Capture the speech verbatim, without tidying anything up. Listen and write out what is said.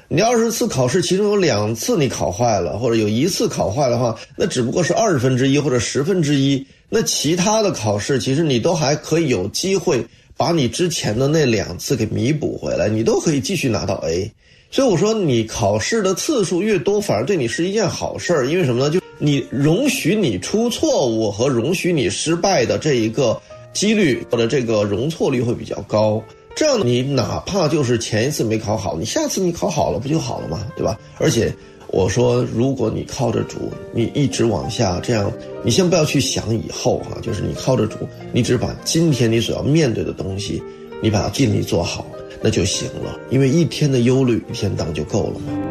你二十次考试，其中有两次你考坏了，或者有一次考坏的话，那只不过是二十分之一或者十分之一。那其他的考试，其实你都还可以有机会把你之前的那两次给弥补回来，你都可以继续拿到 A。所以我说，你考试的次数越多，反而对你是一件好事儿。因为什么呢？就你容许你出错误和容许你失败的这一个几率或者这个容错率会比较高。这样你哪怕就是前一次没考好，你下次你考好了不就好了吗？对吧？而且我说，如果你靠着主，你一直往下这样，你先不要去想以后哈、啊，就是你靠着主，你只把今天你所要面对的东西，你把它尽力做好，那就行了。因为一天的忧虑，一天当就够了嘛。